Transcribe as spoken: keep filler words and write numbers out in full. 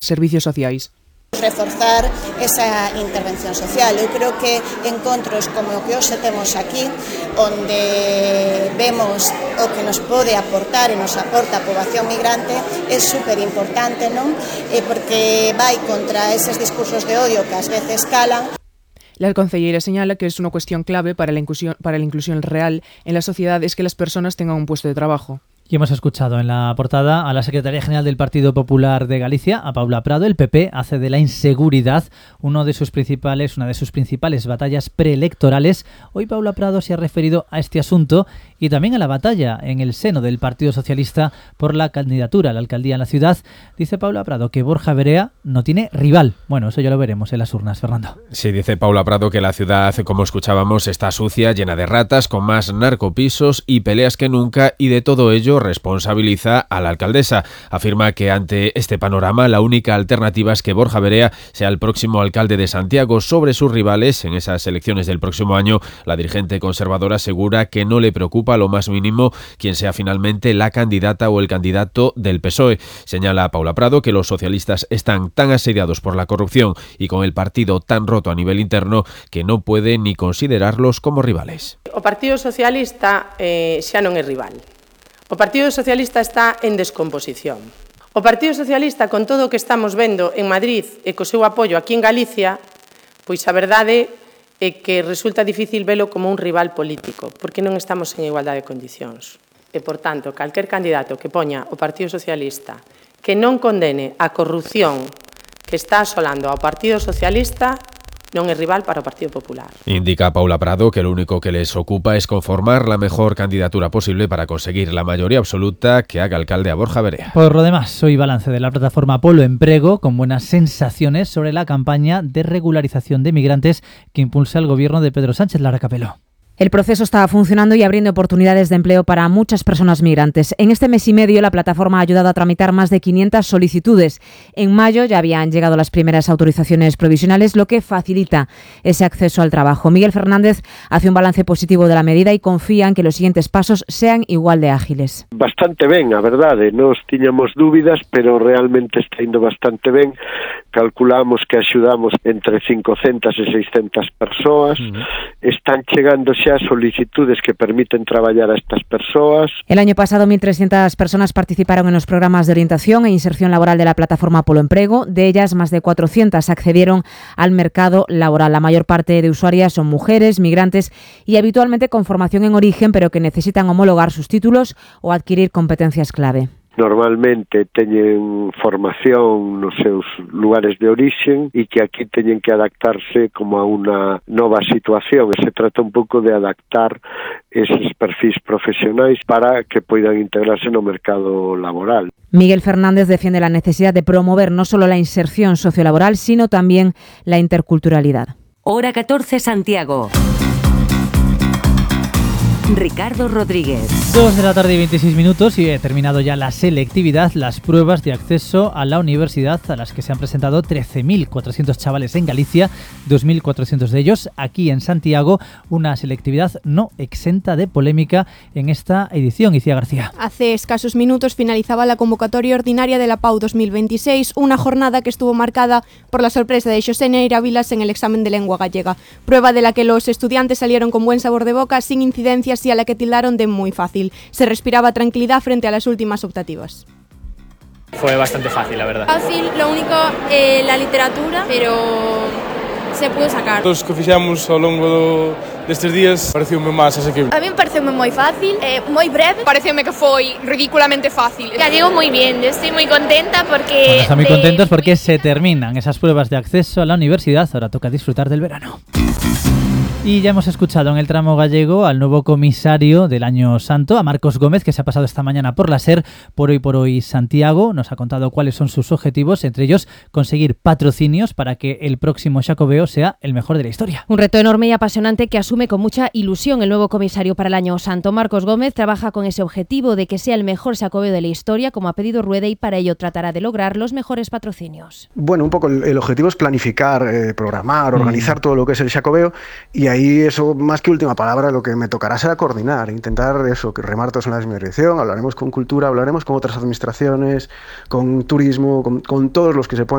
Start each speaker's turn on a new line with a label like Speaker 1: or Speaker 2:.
Speaker 1: servicios sociais.
Speaker 2: Reforzar esa intervención social. Eu creo que encontros como o que hoxe temos aquí, onde vemos o que nos pode aportar e nos aporta a poboación migrante, é super importante, non? E porque vai contra eses discursos de odio que ás veces calan.
Speaker 1: La concelleira señala que es una cuestión clave para la inclusión, para la inclusión real en la sociedad es que las personas tengan un puesto de trabajo.
Speaker 3: Y hemos escuchado en la portada a la secretaria general del Partido Popular de Galicia, a Paula Prado. El P P hace de la inseguridad uno de sus principales, una de sus principales batallas preelectorales. Hoy Paula Prado se ha referido a este asunto y también a la batalla en el seno del Partido Socialista por la candidatura a la alcaldía en la ciudad. Dice Paula Prado que Borja Verea no tiene rival. Bueno, eso ya lo veremos en las urnas, Fernando.
Speaker 4: Sí, dice Paula Prado que la ciudad, como escuchábamos, está sucia, llena de ratas, con más narcopisos y peleas que nunca, y de todo ello responsabiliza a la alcaldesa. Afirma que ante este panorama la única alternativa es que Borja Verea sea el próximo alcalde de Santiago. Sobre sus rivales en esas elecciones del próximo año, la dirigente conservadora asegura que no le preocupa lo más mínimo quien sea finalmente la candidata o el candidato del P S O E. Señala a Paula Prado que los socialistas están tan asediados por la corrupción y con el partido tan roto a nivel interno que no puede ni considerarlos como rivales.
Speaker 5: O Partido Socialista eh, xa non é rival. O Partido Socialista está en descomposición. O Partido Socialista, con todo o que estamos vendo en Madrid e co seu apoio aquí en Galicia, pois a verdade é que resulta difícil velo como un rival político, porque non estamos en igualdade de condicións. E, por tanto, calquer candidato que poña o Partido Socialista que non condene a corrupción que está asolando ao Partido Socialista non é rival para o Partido Popular.
Speaker 4: Indica Paula Prado que lo único que les ocupa es conformar la mejor candidatura posible para conseguir la mayoría absoluta que haga alcalde a Borja Verea.
Speaker 3: Por lo demás, hoy balance de la plataforma Polo Emprego con buenas sensaciones sobre la campaña de regularización de migrantes que impulsa el gobierno de Pedro Sánchez. Lara Capeló.
Speaker 6: El proceso está funcionando y abriendo oportunidades de empleo para muchas personas migrantes. En este mes y medio, la plataforma ha ayudado a tramitar más de quinientas solicitudes. En mayo ya habían llegado las primeras autorizaciones provisionales, lo que facilita ese acceso al trabajo. Miguel Fernández hace un balance positivo de la medida y confía en que los siguientes pasos sean igual de ágiles.
Speaker 7: Bastante ben, a verdade. Nos tiñamos dúbidas, pero realmente está indo bastante ben. Calculamos que axudamos entre cincocentas e seiscentas persoas. Uh-huh. Están chegando xa solicitudes que permiten traballar a estas persoas.
Speaker 6: El año pasado, mil trescientas personas participaron en los programas de orientación e inserción laboral de la plataforma Polo Emprego. De ellas, más de cuatrocientas accedieron al mercado laboral. La mayor parte de usuarias son mujeres, migrantes y habitualmente con formación en origen, pero que necesitan homologar sus títulos o adquirir competencias clave.
Speaker 7: Normalmente teñen formación nos seus lugares de orixen e que aquí teñen que adaptarse como a unha nova situación. E se trata un pouco de adaptar eses perfis profesionais para que poidan integrarse no mercado laboral.
Speaker 6: Miguel Fernández defiende la necesidad de promover no solo la inserción sociolaboral, sino también la interculturalidad.
Speaker 8: Hora catorce, Santiago. Ricardo Rodríguez.
Speaker 3: Dos de la tarde y veintiséis minutos y he terminado ya la selectividad, las pruebas de acceso a la universidad a las que se han presentado trece mil cuatrocientos chavales en Galicia, dos mil cuatrocientos de ellos aquí en Santiago, una selectividad no exenta de polémica en esta edición. Icía García.
Speaker 9: Hace escasos minutos finalizaba la convocatoria ordinaria de la P A U dos mil veintiséis, una jornada que estuvo marcada por la sorpresa de Xosé Neira Vilas en el examen de lengua gallega, prueba de la que los estudiantes salieron con buen sabor de boca, sin incidencias y a la que tildaron de muy fácil. Se respiraba tranquilidad frente a las últimas optativas.
Speaker 10: Fue bastante fácil, la verdad.
Speaker 11: Fácil, lo único, eh, la literatura, pero se pudo sacar.
Speaker 12: Os que fixamos ao longo do, destes días pareceume máis asequible.
Speaker 11: A mí pareceume moi fácil, eh, moi breve.
Speaker 13: Pareceume que foi ridículamente fácil.
Speaker 11: Gallego moi bien, yo estoy moi contenta porque...
Speaker 3: Bueno, están muy de... contentos porque se terminan esas pruebas de acceso a la universidad. Ahora toca disfrutar del verano. Y ya hemos escuchado en el tramo gallego al nuevo comisario del Año Santo, a Marcos Gómez, que se ha pasado esta mañana por la SER, por Hoy por Hoy Santiago. Nos ha contado cuáles son sus objetivos, entre ellos conseguir patrocinios para que el próximo Xacobeo sea el mejor de la historia.
Speaker 14: Un reto enorme y apasionante que asume con mucha ilusión el nuevo comisario para el Año Santo. Marcos Gómez trabaja con ese objetivo de que sea el mejor Xacobeo de la historia, como ha pedido Rueda, y para ello tratará de lograr los mejores patrocinios.
Speaker 15: Bueno, un poco el, el objetivo es planificar, eh, programar, organizar mm. todo lo que es el Xacobeo, y ahí eso, más que última palabra, lo que me tocará será coordinar, intentar eso, que remar todos en la misma dirección. Hablaremos con cultura, hablaremos con otras administraciones, con turismo, con, con todos los que se puedan